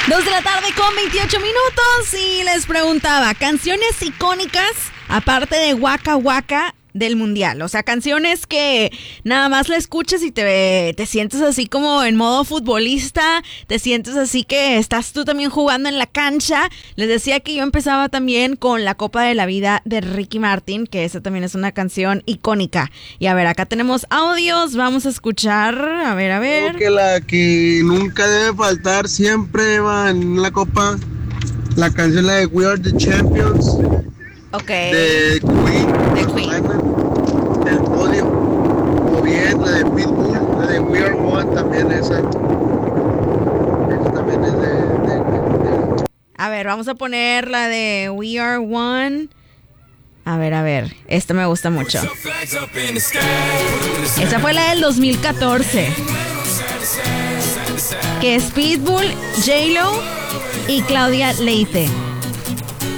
2 de la tarde con 28 minutos y les preguntaba, canciones icónicas, aparte de Waka Waka del Mundial. O sea, canciones que nada más la escuchas y te sientes así como en modo futbolista, te sientes así que estás tú también jugando en la cancha. Les decía que yo empezaba también con La Copa de la Vida de Ricky Martin, que esa también es una canción icónica. Y a ver, acá tenemos audios, vamos a escuchar, a ver. Creo que la que nunca debe faltar siempre va en la Copa, la canción la de We Are the Champions. Ok. De Queen. De Queen. El podio. O bien la de Pitbull, la de We Are One también esa. Esa también es de... A ver, vamos a poner la de We Are One. A ver, esta me gusta mucho. Esa fue la del 2014. Que es Pitbull, J-Lo y Claudia Leite.